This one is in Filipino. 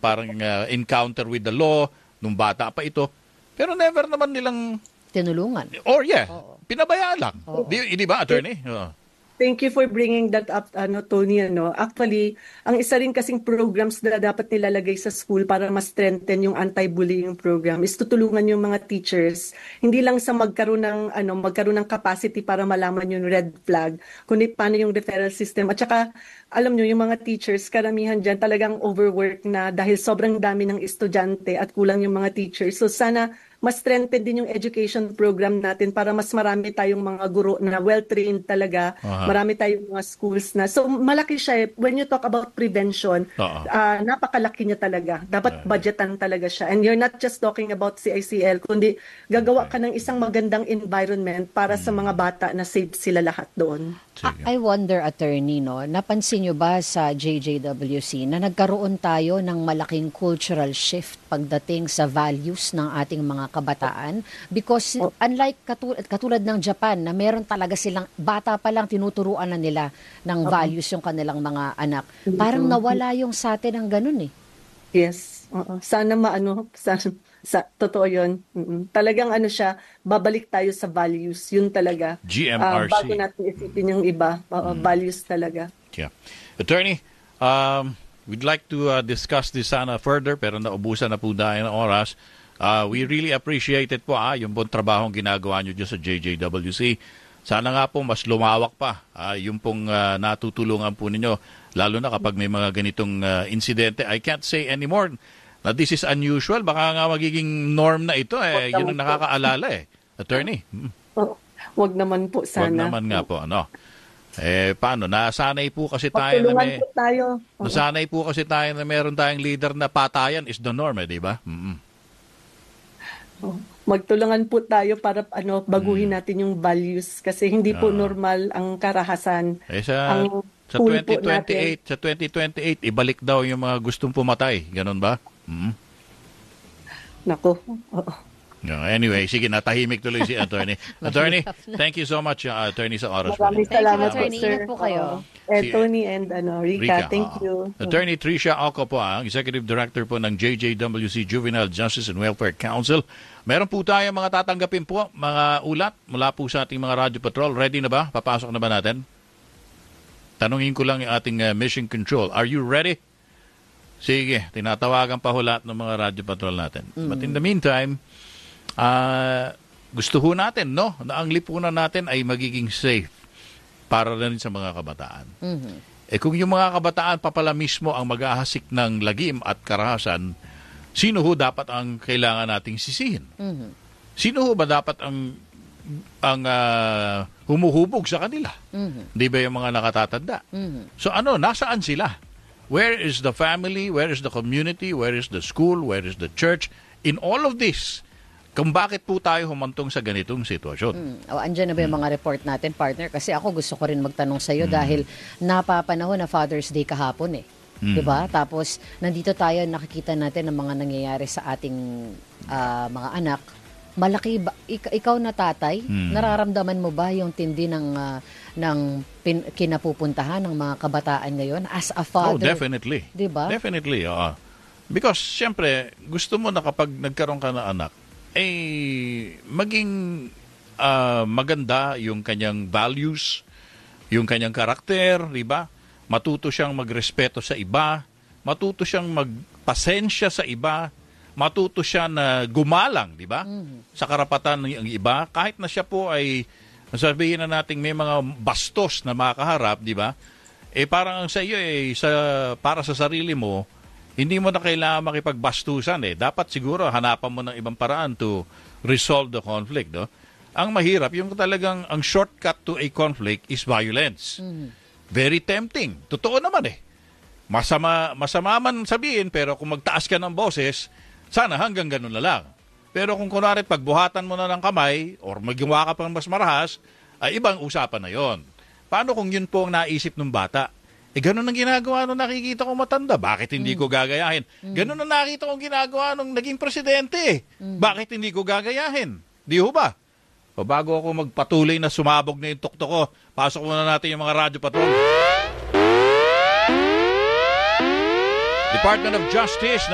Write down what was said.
parang encounter with the law nung bata pa ito. Pero never naman nilang tinulungan. Or pinabayaan lang. Di ba, attorney? Thank you for bringing that up, Tony. Actually, ang isa rin kasing programs na dapat nilalagay sa school para mas strengthen yung anti-bullying program is tutulungan yung mga teachers, hindi lang sa magkaroon ng capacity para malaman yung red flag, kundi paano yung referral system. At saka, alam nyo, yung mga teachers, karamihan dyan talagang overwork na dahil sobrang dami ng estudyante at kulang yung mga teachers. So sana mas strengthen din yung education program natin para mas marami tayong mga guro na well-trained talaga. Marami tayong mga schools na. So malaki siya. When you talk about prevention, napakalaki niya talaga. Dapat budgetan talaga siya. And you're not just talking about CICL, kundi gagawa ka ng isang magandang environment para sa mga bata na safe sila lahat doon. I wonder, attorney, napansin nyo ba sa JJWC na nagkaroon tayo ng malaking cultural shift pagdating sa values ng ating mga kabataan? Because unlike katulad ng Japan na meron talaga silang bata pa lang tinuturuan na nila ng values yung kanilang mga anak. Parang nawala yung sa atin ng ganun eh. Yes. Sana totoo yun. Talagang siya, babalik tayo sa values. Yun talaga. GMRC. Bago natin isipin yung iba, values talaga. Yeah. Attorney, we'd like to discuss this sana further pero naubusan na po dahil ng oras. We really appreciate it po yung pong trabahong ginagawa nyo dyan sa JJWC. Sana nga po mas lumawak pa yung pong natutulungan po ninyo, lalo na kapag may mga ganitong insidente. I can't say anymore na this is unusual. Baka nga magiging norm na ito. Yun ang nakakaalala Attorney. Wag naman po sana. Wag naman nga po. Paano? Nasanay po kasi tayo nasanay po kasi tayo na meron tayong leader na patayan is the norm, di ba? Magtulungan po tayo para baguhin natin yung values kasi hindi po normal ang karahasan. Sa 2028, ibalik daw yung mga gustong pumatay. Ganon ba? Nako. Anyway, sige, natahimik tuloy si Attorney. Attorney, thank you so much, Attorney, sa oras. Maraming salamat po, Attorney. sir. Ingat po kayo. Tony and Rica, thank you. Attorney Tricia Oco po, ang Executive Director po ng JJWC Juvenile Justice and Welfare Council. Meron po tayo mga tatanggapin po, mga ulat mula po sa ating mga Radio Patrol. Ready na ba? Papasok na ba natin? Tanungin ko lang yung ating mission control. Are you ready? Sige, tinatawagan pa ho lahat ng mga Radio Patrol natin. But in the meantime, gusto ho natin, na ang lipunan natin ay magiging safe para rin sa mga kabataan. Kung yung mga kabataan pa pala mismo ang mag-ahasik ng lagim at karahasan, sino ho dapat ang kailangan nating sisihin? Sino ho ba dapat ang humuhubog sa kanila? Di ba yung mga nakatatanda? So nasaan sila? Where is the family? Where is the community? Where is the school? Where is the church? In all of this, kung bakit po tayo humantong sa ganitong sitwasyon. Andyan na ba yung mga report natin, partner? Kasi ako gusto ko rin magtanong sa iyo dahil napapanahon na Father's Day kahapon Diba? Tapos, nandito tayo, nakikita natin ang mga nangyayari sa ating mga anak. Malaki ba, ikaw na tatay, nararamdaman mo ba yung tindi ng kinapupuntahan ng mga kabataan ngayon as a father? Oh, definitely. Diba? Definitely, Because, siyempre, gusto mo na kapag nagkaroon ka ng anak, maging maganda yung kanyang values, yung kanyang karakter, di ba? Matuto siyang magrespeto sa iba, matuto siyang magpasensya sa iba, matuto siya na gumalang, di ba? Sa karapatan ng iba, kahit na siya po ay, sabihin na natin may mga bastos na makaharap, di ba? Parang sa iyo, para sa sarili mo, hindi mo na kailangan makipagbastusan Dapat siguro hanapan mo ng ibang paraan to resolve the conflict, Ang mahirap, yung talagang ang shortcut to a conflict is violence. Very tempting. Totoo naman Masama man sabihin, pero kung magtaas ka ng boses, sana hanggang ganun na lang. Pero kung kunwari pagbuhatan mo na ng kamay or magawa ka pang mas marahas, ay ibang usapan na yon. Paano kung yun po ang naisip ng bata? Ganun ang ginagawa nung nakikita ko matanda. Bakit hindi ko gagayahin? Ganun ang nakita kong ginagawa nung naging presidente. Bakit hindi ko gagayahin? Di ho ba? O bago ako magpatuloy na sumabog na yung tuktok ko, pasok muna natin yung mga Radio Patrol. Department of Justice